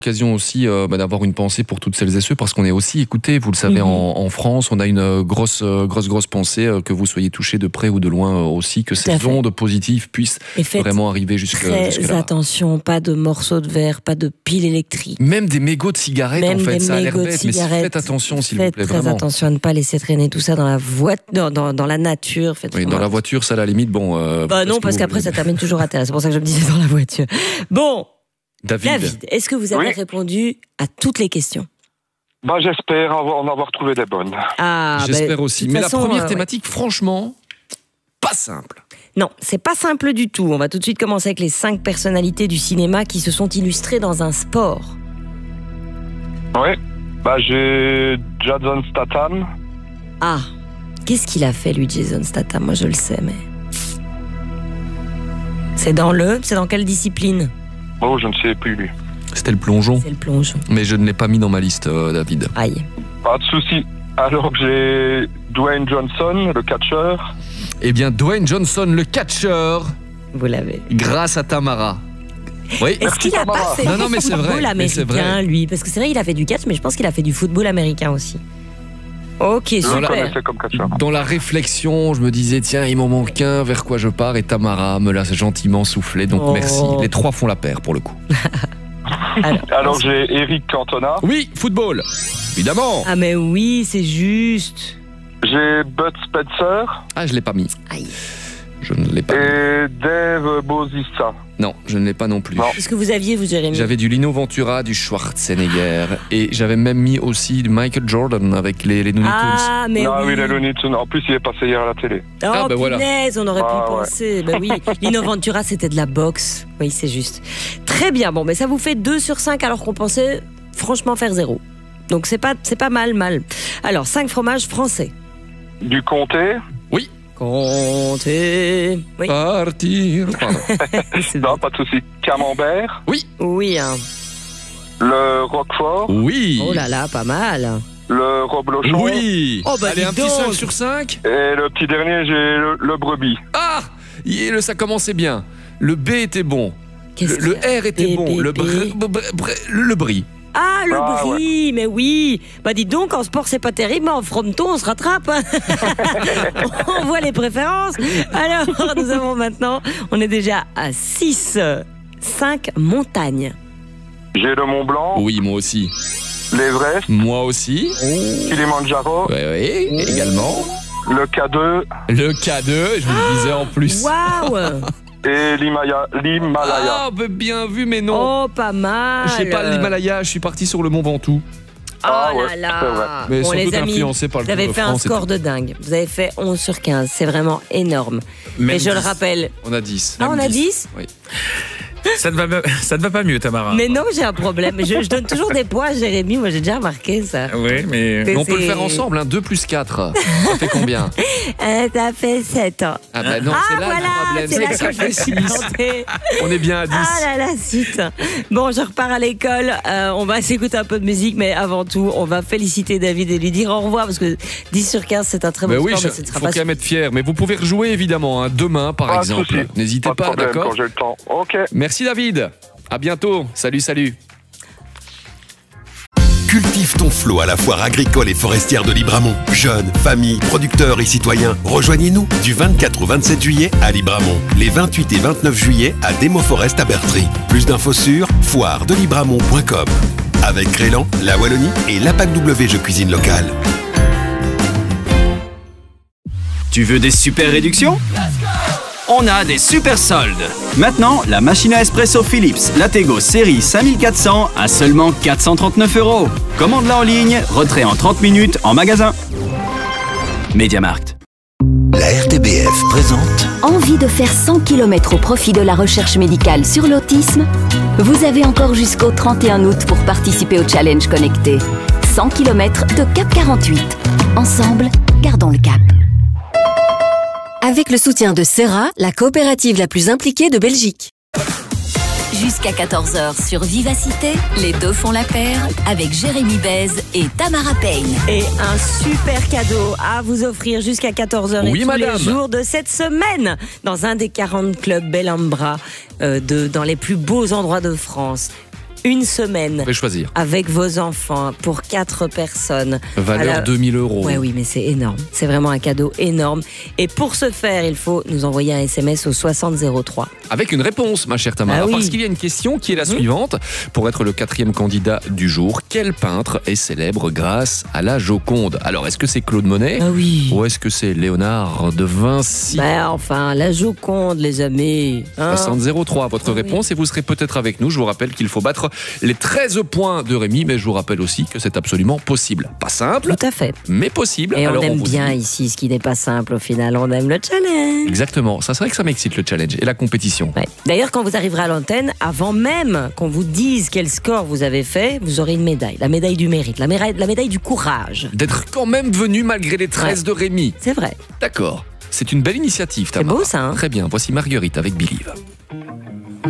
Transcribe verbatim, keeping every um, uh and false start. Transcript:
Occasion aussi euh, bah, d'avoir une pensée pour toutes celles et ceux, parce qu'on est aussi écoutés, vous le savez, mmh. en, en France, on a une grosse, grosse, grosse pensée, euh, que vous soyez touchés de près ou de loin euh, aussi, que ces ondes positives puissent vraiment arriver jusque, très jusque là. Attention, pas de morceaux de verre, pas de piles électriques. Même des mégots de cigarettes, Même en fait, des ça a l'air mégots de bête, mais cigarettes. faites attention s'il vous Faites plaît, très vraiment. attention à ne pas laisser traîner tout ça dans la, voie... dans, dans, dans la nature. Faites oui, dans la voiture, ça à la limite, bon... Euh, bah non, parce qu'après ça termine toujours à terre, c'est pour ça que je me disais dans la voiture. Bon, David, David est-ce que vous avez oui. répondu à toutes les questions? Bah, j'espère en avoir trouvé des bonnes. Ah, j'espère bah, aussi. Mais façon, la première euh, thématique, ouais. franchement, pas simple. Non, c'est pas simple du tout. On va tout de suite commencer avec les cinq personnalités du cinéma qui se sont illustrées dans un sport. Oui, bah, j'ai Jason Statham. Ah, qu'est-ce qu'il a fait lui, Jason Statham? Moi, je le sais, mais... C'est dans le... C'est dans quelle discipline? Oh, je ne sais plus, lui. C'était le plongeon. C'est le plongeon. Mais je ne l'ai pas mis dans ma liste, euh, David. Aïe. Pas de souci. Alors, j'ai Dwayne Johnson, le catcheur. Eh bien, Dwayne Johnson, le catcheur. Vous l'avez. Grâce à Tamara. Oui. Est-ce qu'il a pas fait non, non, mais du football vrai, américain, vrai. lui? Parce que c'est vrai, il a fait du catch, mais je pense qu'il a fait du football américain aussi. Ok, super. La, comme dans la réflexion, je me disais, tiens, il m'en manque un, vers quoi je pars? Et Tamara me l'a gentiment soufflé, donc oh. merci. Les trois font la paire, pour le coup. Alors, Alors j'ai Eric Cantona. Oui, football, évidemment. Ah mais oui, c'est juste. J'ai Bud Spencer. Ah, je l'ai pas mis. Aïe. Je ne l'ai pas Et mis. Dave Bautista. Non, je ne l'ai pas non plus. Qu'est-ce que vous aviez, vous, Jérémy? J'avais du Lino Ventura, du Schwarzenegger, et j'avais même mis aussi du Michael Jordan avec les, les Looney Tunes. Ah, mais ah, oui. oui, les Looney Tunes. En plus, il est passé hier à la télé. Oh, ah, ben punaise, voilà. on aurait ah, pu ouais. penser. Ben oui, Lino Ventura, c'était de la boxe. Oui, c'est juste. Très bien, bon, mais ça vous fait deux sur cinq alors qu'on pensait franchement faire zéro. Donc c'est pas, c'est pas mal, mal. Alors, cinq fromages français. Du comté. Oui. Comté. Oui. Partir. Non, pas de souci. Camembert. Oui. Oui. Hein. Le Roquefort. Oui. Oh là là, pas mal. Le Roblochon. Oui. Oh bah allez, un donc. petit cinq sur cinq. Et le petit dernier, j'ai le, le brebis. Ah, et le, ça commençait bien. Le B était bon. Le, le R était B, bon. B, Le, br, br, br, br, le brie. Ah, le ah, brie, ouais. mais oui. Bah dites donc, en sport, c'est pas terrible, mais en fronton, on se rattrape. Hein. On voit les préférences. Alors, nous avons maintenant, on est déjà à six, cinq montagnes. J'ai le Mont Blanc. Oui, moi aussi. L'Everest. Moi aussi. Kilimanjaro. Oui, oui, oh. Également. Le K deux. Le K deux, je vous le disais en plus. Waouh. Et l'Himalaya. Ah, bah bien vu, mais non. Oh, pas mal. Je sais pas l'Himalaya, je suis parti sur le Mont Ventoux. Oh ah, là ouais, là. Mais bon, les amis, par le vous avez fait un score de dingue. Vous avez fait onze sur quinze. C'est vraiment énorme. Mais je dix. le rappelle. On a dix. Ah, on a dix? Oui. Ça ne, va, ça ne va pas mieux, Tamara. Mais non, j'ai un problème. Je, je donne toujours des points à Jérémy. Moi, j'ai déjà remarqué ça. Oui, mais... mais on peut le faire ensemble, hein. deux plus quatre. Ça fait combien? euh, Ça fait sept ans. Ah bah non, ah, c'est là voilà, le problème. c'est là que ça fait six. On est bien à dix. Ah là là, zut. Bon, je repars à l'école. Euh, on va s'écouter un peu de musique, mais avant tout, on va féliciter David et lui dire au revoir, parce que dix sur quinze, c'est un très bon bah score. Oui, il faut quand même être fier. Mais vous pouvez rejouer, évidemment, hein, demain, par pas exemple. N'hésitez pas, pas d'accord? Quand j'ai le temps. Ok. Merci, David. À bientôt. Salut, salut. Cultive ton flot à la foire agricole et forestière de Libramont. Jeunes, familles, producteurs et citoyens, rejoignez-nous du vingt-quatre au vingt-sept juillet à Libramont. Les vingt-huit et vingt-neuf juillet à Demo Forest à Bertry. Plus d'infos sur foire de libramont point com. Avec Crélan, la Wallonie et l'A P A C W Jeux Cuisine Locale. Tu veux des super réductions ? On a des super soldes. Maintenant, la machine à espresso Philips Lattego série cinq mille quatre cents à seulement quatre cent trente-neuf euros. Commande-la en ligne, retrait en trente minutes en magasin. MediaMarkt. La R T B F présente... Envie de faire cent kilomètres au profit de la recherche médicale sur l'autisme ? Vous avez encore jusqu'au trente et un août pour participer au challenge connecté. cent kilomètres de Cap quarante-huit. Ensemble, gardons le cap. Avec le soutien de Serra, la coopérative la plus impliquée de Belgique. Jusqu'à quatorze heures sur Vivacité, les deux font la paire avec Jérémy Bèze et Tamara Payne. Et un super cadeau à vous offrir jusqu'à quatorze heures oui, et tous madame. les jours de cette semaine dans un des quarante clubs Bellambra, euh, de, dans les plus beaux endroits de France. une semaine. Vous pouvez choisir. Avec vos enfants, pour quatre personnes. Valeur Alors, deux mille euros. Ouais, oui, mais c'est énorme. C'est vraiment un cadeau énorme. Et pour ce faire, il faut nous envoyer un S M S au soixante zéro trois. Avec une réponse, ma chère Tamara. Ah oui. Parce qu'il y a une question qui est la mmh. suivante. Pour être le quatrième candidat du jour, quel peintre est célèbre grâce à la Joconde? Alors, est-ce que c'est Claude Monet? Ah oui. Ou est-ce que c'est Léonard de Vinci? Ben enfin, la Joconde, les amis. Hein, soixante zéro trois, votre ah réponse, oui. Et vous serez peut-être avec nous. Je vous rappelle qu'il faut battre les treize points de Rémi, mais je vous rappelle aussi que c'est absolument possible. Pas simple, tout à fait, mais possible. Et Alors, on aime on bien dit... ici ce qui n'est pas simple au final. On aime le challenge. Exactement. Ça, c'est vrai que ça m'excite le challenge et la compétition. Ouais. D'ailleurs, quand vous arriverez à l'antenne, avant même qu'on vous dise quel score vous avez fait, vous aurez une médaille. La médaille du mérite, la médaille, la médaille du courage. D'être quand même venu malgré les treize ouais. de Rémi. C'est vrai. D'accord. C'est une belle initiative, Tamara. C'est beau ça. Hein. Très bien. Voici Marguerite avec Believe.